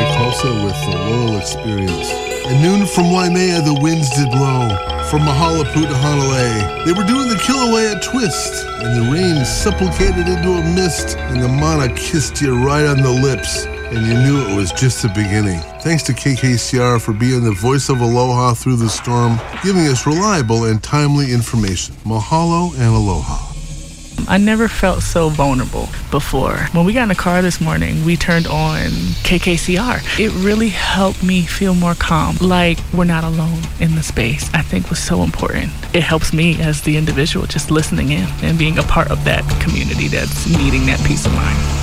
Tulsa with the Lowell Experience. At noon from Waimea, the winds did blow. From Mahalapu to Honolulu, they were doing the Kilauea twist, and the rain supplicated into a mist, and the mana kissed you right on the lips, and you knew it was just the beginning. Thanks to KKCR for being the voice of aloha through the storm, giving us reliable and timely information. Mahalo and aloha. I never felt so vulnerable before. When we got in the car this morning, we turned on KKCR. It really helped me feel more calm, like we're not alone in the space. I think was so important. It helps me as the individual just listening in and being a part of that community that's needing that peace of mind.